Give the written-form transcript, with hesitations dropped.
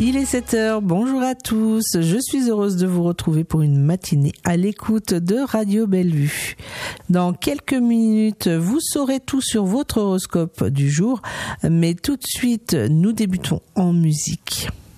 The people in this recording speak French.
Il est 7h, bonjour à tous, je suis heureuse de vous retrouver pour une matinée à l'écoute de Radio Bellevue. Dans quelques minutes, vous saurez tout sur votre horoscope du jour, mais tout de suite, nous débutons en musique.